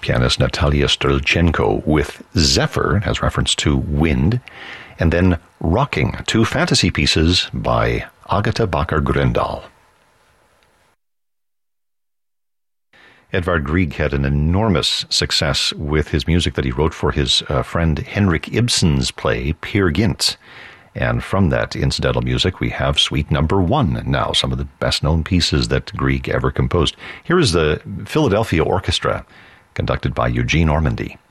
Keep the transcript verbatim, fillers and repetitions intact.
pianist Natalia Strelchenko with Zephyr, has reference to wind, and then Rocking, two fantasy pieces by Agatha Bakker-Grøndahl. Edvard Grieg had an enormous success with his music that he wrote for his uh, friend Henrik Ibsen's play Peer Gynt. And from that incidental music, we have Suite Number One now, some of the best-known pieces that Grieg ever composed. Here is the Philadelphia Orchestra, conducted by Eugene Ormandy.